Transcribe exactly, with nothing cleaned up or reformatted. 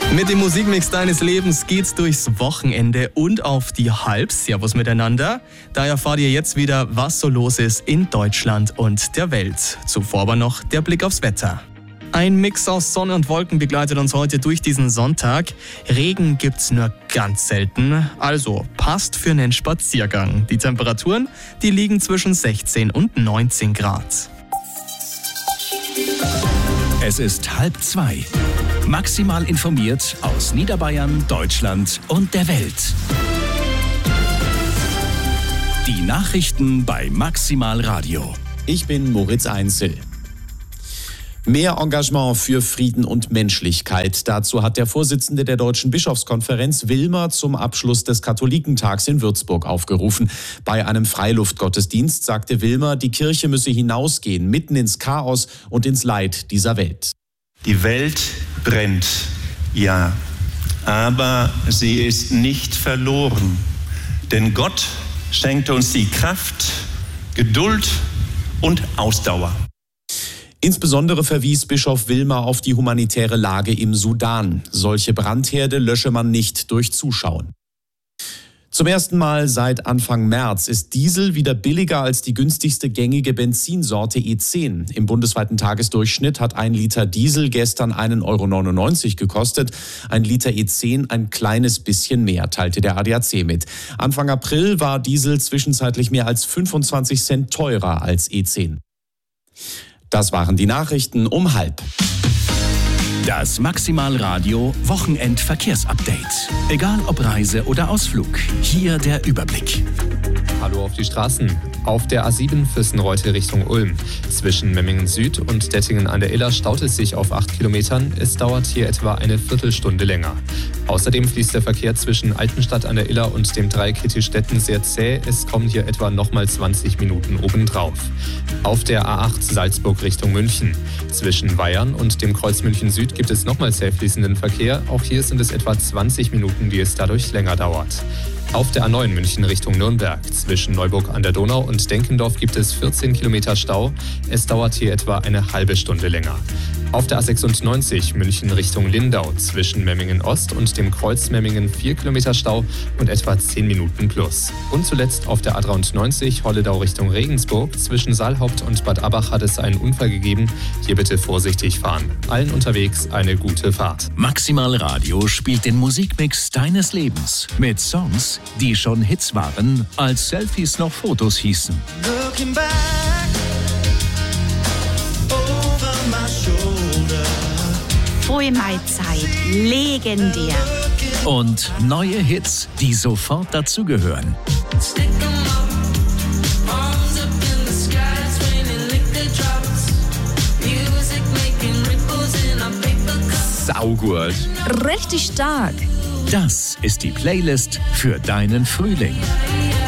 Mit dem Musikmix deines Lebens geht's durchs Wochenende und auf die Halb. Servus miteinander. Da erfahrt ihr jetzt wieder, was so los ist in Deutschland und der Welt. Zuvor aber noch der Blick aufs Wetter. Ein Mix aus Sonne und Wolken begleitet uns heute durch diesen Sonntag. Regen gibt's nur ganz selten, also passt für einen Spaziergang. Die Temperaturen, die liegen zwischen sechzehn und neunzehn Grad. Es ist halb zwei. Maximal informiert aus Niederbayern, Deutschland und der Welt. Die Nachrichten bei Maximal Radio. Ich bin Moritz Einzel. Mehr Engagement für Frieden und Menschlichkeit. Dazu hat der Vorsitzende der Deutschen Bischofskonferenz Willmer zum Abschluss des Katholikentags in Würzburg aufgerufen. Bei einem Freiluftgottesdienst sagte Willmer, die Kirche müsse hinausgehen, mitten ins Chaos und ins Leid dieser Welt. Die Welt brennt, ja, aber sie ist nicht verloren. Denn Gott schenkt uns die Kraft, Geduld und Ausdauer. Insbesondere verwies Bischof Willmer auf die humanitäre Lage im Sudan. Solche Brandherde lösche man nicht durch Zuschauen. Zum ersten Mal seit Anfang März ist Diesel wieder billiger als die günstigste gängige Benzinsorte E zehn. Im bundesweiten Tagesdurchschnitt hat ein Liter Diesel gestern einen Euro neunundneunzig gekostet. Ein Liter E zehn ein kleines bisschen mehr, teilte der A D A C mit. Anfang April war Diesel zwischenzeitlich mehr als fünfundzwanzig Cent teurer als E zehn. Das waren die Nachrichten um halb. Das Maximal Radio Wochenendverkehrsupdate. Egal ob Reise oder Ausflug, hier der Überblick. Hallo auf die Straßen. Auf der A sieben Füssenreute Richtung Ulm. Zwischen Memmingen Süd und Dettingen an der Iller staut es sich auf acht Kilometern. Es dauert hier etwa eine Viertelstunde länger. Außerdem fließt der Verkehr zwischen Altenstadt an der Iller und dem Dreieck Hittistetten sehr zäh. Es kommen hier etwa nochmal zwanzig Minuten obendrauf. Auf der A acht Salzburg Richtung München. Zwischen Weyern und dem Kreuz München Süd gibt es nochmal zäh fließenden Verkehr. Auch hier sind es etwa zwanzig Minuten, die es dadurch länger dauert. Auf der A neun München Richtung Nürnberg. Zwischen Neuburg an der Donau und Denkendorf gibt es vierzehn Kilometer Stau. Es dauert hier etwa eine halbe Stunde länger. Auf der A sechsundneunzig München Richtung Lindau. Zwischen Memmingen Ost und dem Kreuz Memmingen vier Kilometer Stau und etwa zehn Minuten plus. Und zuletzt auf der A dreiundneunzig Holledau Richtung Regensburg. Zwischen Saalhaupt und Bad Abach hat es einen Unfall gegeben. Hier bitte vorsichtig fahren. Allen unterwegs eine gute Fahrt. Maximal Radio spielt den Musikmix deines Lebens mit Songs, die schon Hits waren, als Selfies noch Fotos hießen. Looking back over my shoulder. Frühe Maizeit, legendär. Und neue Hits, die sofort dazugehören. Saugut. Richtig stark. Das ist die Playlist für deinen Frühling.